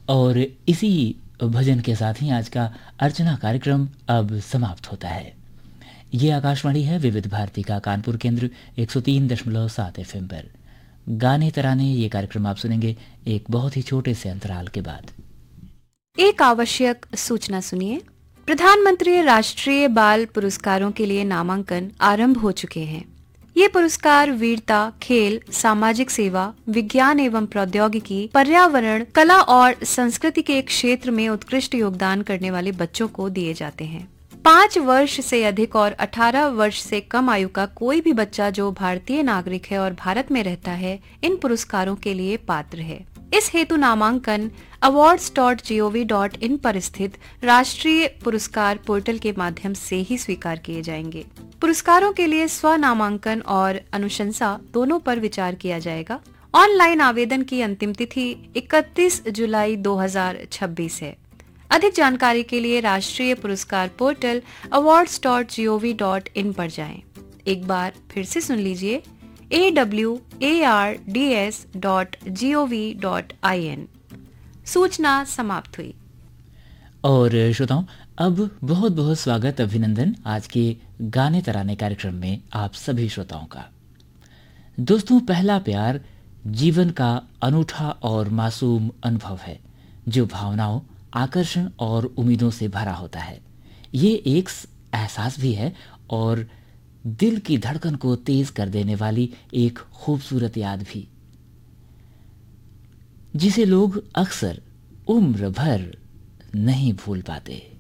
और इसी भजन के साथ ही आज का अर्चना कार्यक्रम अब समाप्त होता है। ये आकाशवाणी है विविध भारती का कानपुर केंद्र 103.7 एफएम पर। गाने तराने ये कार्यक्रम आप सुनेंगे एक बहुत ही छोटे से अंतराल के बाद। एक आवश्यक सूचना सुनिए। प्रधानमंत्री राष्ट्रीय बाल पुरस्कारों के लिए नामांकन आरंभ हो चुके हैं। ये पुरस्कार वीरता, खेल, सामाजिक सेवा, विज्ञान एवं प्रौद्योगिकी, पर्यावरण, कला और संस्कृति के क्षेत्र में उत्कृष्ट योगदान करने वाले बच्चों को दिए जाते हैं। 5 वर्ष से अधिक और 18 वर्ष से कम आयु का कोई भी बच्चा जो भारतीय नागरिक है और भारत में रहता है, इन पुरस्कारों के लिए पात्र है। इस हेतु नामांकन awards.gov.in पर स्थित राष्ट्रीय पुरस्कार पोर्टल के माध्यम से ही स्वीकार किए जाएंगे। पुरस्कारों के लिए स्व नामांकन और अनुशंसा दोनों पर विचार किया जाएगा। ऑनलाइन आवेदन की अंतिम तिथि 31 जुलाई 2026 है। अधिक जानकारी के लिए राष्ट्रीय पुरस्कार पोर्टल awards.gov.in पर जाएं। एक बार फिर से सुन लीजिए awards.gov.in। सूचना समाप्त हुई। और श्रोताओं, अब बहुत बहुत स्वागत, अभिनंदन आज के गाने तराने कार्यक्रम में आप सभी श्रोताओं का। दोस्तों, पहला प्यार जीवन का अनूठा और मासूम अनुभव है जो भावनाओं, आकर्षण और उम्मीदों से भरा होता है। ये एक एहसास भी है और दिल की धड़कन को तेज कर देने वाली एक खूबसूरत याद भी, जिसे लोग अक्सर उम्र भर नहीं भूल पाते।